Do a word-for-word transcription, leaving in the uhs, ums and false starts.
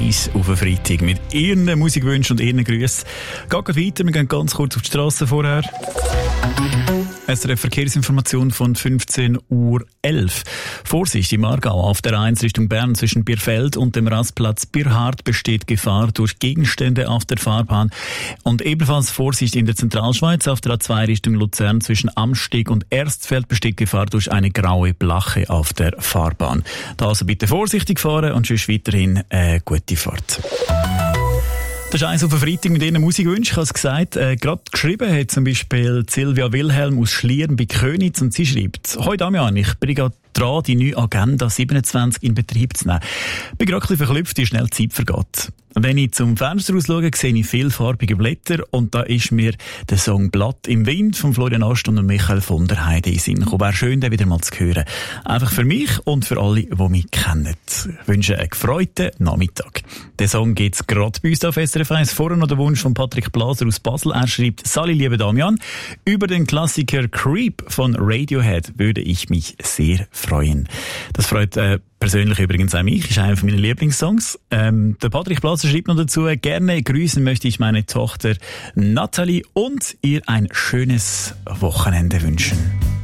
eins auf den Freitag mit Ihren Musikwünschen und Ihren Grüßen. Geht weiter, wir gehen ganz kurz auf die Straße vorher. S R F-Verkehrsinformation von fünfzehn Uhr elf. Vorsicht im Aargau auf der eins Richtung Bern zwischen Bierfeld und dem Rastplatz Bierhard besteht Gefahr durch Gegenstände auf der Fahrbahn. Und ebenfalls Vorsicht in der Zentralschweiz auf der A zwei Richtung Luzern zwischen Amsteg und Erstfeld besteht Gefahr durch eine graue Blache auf der Fahrbahn. Da also bitte vorsichtig fahren und sonst weiterhin äh, gute Fahrt. Das ist eins auf den Freitag mit Ihren Musikwünschen. Ich habe es gesagt, äh, gerade geschrieben hat zum Beispiel Silvia Wilhelm aus Schlieren bei Königs und sie schreibt: «Hoi Damian, ich bin gerade dran, die neue Agenda siebenundzwanzig in Betrieb zu nehmen. Ich bin gerade ein bisschen verklüpft, wie schnell die Zeit vergeht. Wenn ich zum Fenster raus schaue, sehe ich vielfarbige Blätter und da ist mir der Song «Blatt im Wind» von Florian Aston und Michael von der Heide in den Sinn gekommen. Wäre schön, den wieder mal zu hören. Einfach für mich und für alle, die mich kennen. Ich wünsche einen gefreuten Nachmittag. Den Song gibt es gerade bei uns auf S R F eins. Vorher noch der Wunsch von Patrick Blaser aus Basel. Er schreibt: «Sali, liebe Damian, über den Klassiker Creep von Radiohead würde ich mich sehr freuen.» Das freut äh, persönlich übrigens auch mich, ist einer meiner Lieblingssongs. Ähm, der Patrick Blaser schreibt noch dazu: «Gerne grüßen möchte ich meine Tochter Nathalie und ihr ein schönes Wochenende wünschen.»